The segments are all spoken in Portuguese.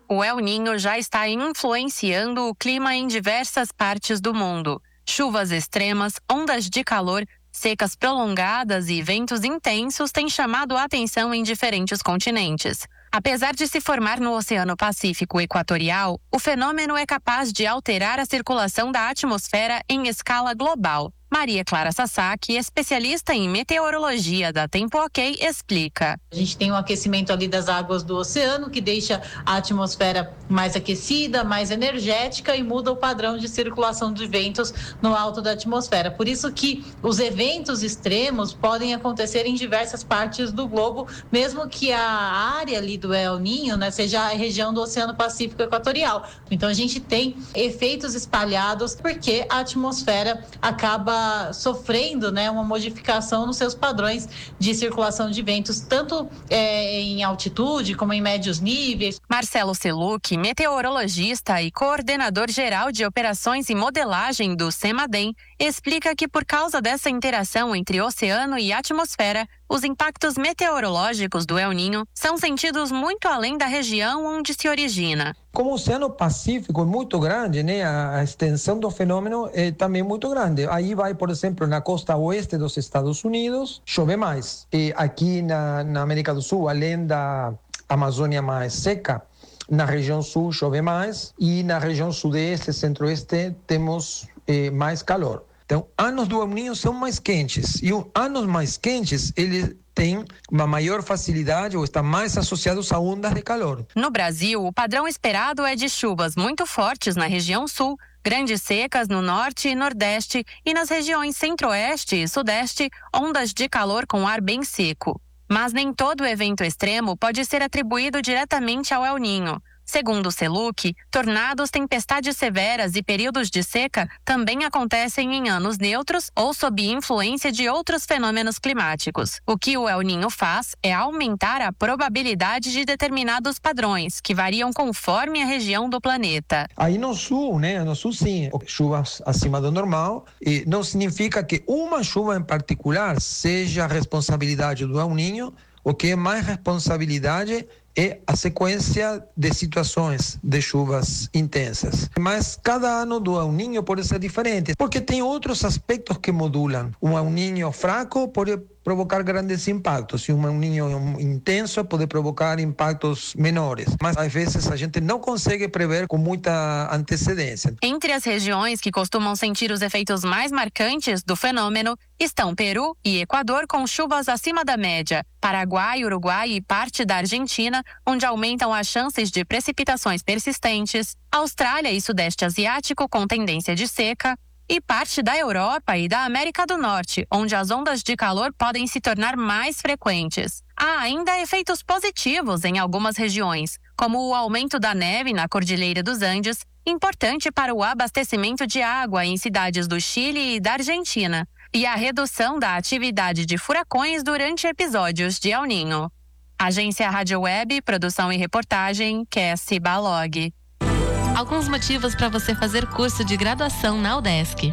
O El Niño já está influenciando o clima em diversas partes do mundo. Chuvas extremas, ondas de calor, secas prolongadas e ventos intensos têm chamado a atenção em diferentes continentes. Apesar de se formar no Oceano Pacífico Equatorial, o fenômeno é capaz de alterar a circulação da atmosfera em escala global. Maria Clara Sasaki, especialista em meteorologia da Tempo OK, explica. A gente tem um aquecimento ali das águas do oceano que deixa a atmosfera mais aquecida, mais energética e muda o padrão de circulação de ventos no alto da atmosfera. Por isso que os eventos extremos podem acontecer em diversas partes do globo, mesmo que a área ali do El Niño, seja a região do Oceano Pacífico Equatorial. Então a gente tem efeitos espalhados porque a atmosfera acaba sofrendo uma modificação nos seus padrões de circulação de ventos, tanto em altitude como em médios níveis. Marcelo Seluc, meteorologista e coordenador geral de operações e modelagem do CEMADEM, explica que por causa dessa interação entre oceano e atmosfera, os impactos meteorológicos do El Niño são sentidos muito além da região onde se origina. Como o Oceano Pacífico é muito grande, a extensão do fenômeno é também muito grande. Aí vai, por exemplo, na costa oeste dos Estados Unidos, chove mais. E aqui na América do Sul, além da Amazônia mais seca, na região sul chove mais e na região sudeste, centro-oeste, temos mais calor. Então, anos do El Niño são mais quentes e anos mais quentes, eles têm uma maior facilidade ou estão mais associados a ondas de calor. No Brasil, o padrão esperado é de chuvas muito fortes na região sul, grandes secas no norte e nordeste e nas regiões centro-oeste e sudeste, ondas de calor com ar bem seco. Mas nem todo evento extremo pode ser atribuído diretamente ao El Niño. Segundo o Seluc, tornados, tempestades severas e períodos de seca também acontecem em anos neutros ou sob influência de outros fenômenos climáticos. O que o El Niño faz é aumentar a probabilidade de determinados padrões, que variam conforme a região do planeta. Aí no sul sim, chuvas acima do normal, e não significa que uma chuva em particular seja a responsabilidade do El Niño. O que é mais responsabilidade é a sequência de situações de chuvas intensas. Mas cada ano do El Niño pode ser diferente, porque tem outros aspectos que modulam. Um El Niño fraco pode provocar grandes impactos, e um El Niño intenso pode provocar impactos menores. Mas às vezes a gente não consegue prever com muita antecedência. Entre as regiões que costumam sentir os efeitos mais marcantes do fenômeno estão Peru e Equador, com chuvas acima da média, Paraguai, Uruguai e parte da Argentina, onde aumentam as chances de precipitações persistentes, Austrália e Sudeste Asiático, com tendência de seca, e parte da Europa e da América do Norte, onde as ondas de calor podem se tornar mais frequentes. Há ainda efeitos positivos em algumas regiões, como o aumento da neve na Cordilheira dos Andes, importante para o abastecimento de água em cidades do Chile e da Argentina, e a redução da atividade de furacões durante episódios de El Niño. Agência Rádio Web, produção e reportagem, Cassie Balog. Alguns motivos para você fazer curso de graduação na UDESC.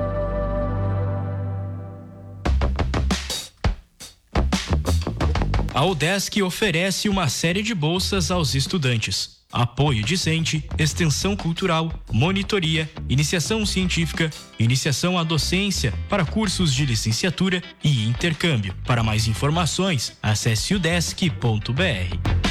A UDESC oferece uma série de bolsas aos estudantes: apoio discente, extensão cultural, monitoria, iniciação científica, iniciação à docência para cursos de licenciatura e intercâmbio. Para mais informações, acesse udesc.br.